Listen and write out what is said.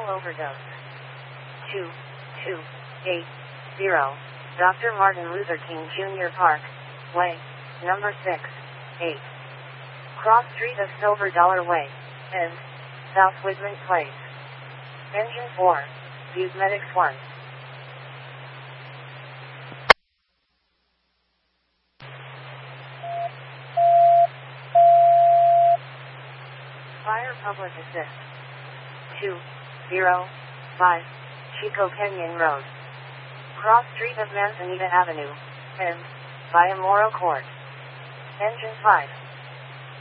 Fatal overdose. 2280 Dr. Martin Luther King Jr. Park, Way, number 6, 8. Cross Street of Silver Dollar Way, and South Widman Place. Engine 4, Views Medics 1. Fire Public Assist. 205 Chico Canyon Road. Cross Street of Manzanita Avenue, and Via Moro Court. Engine 5.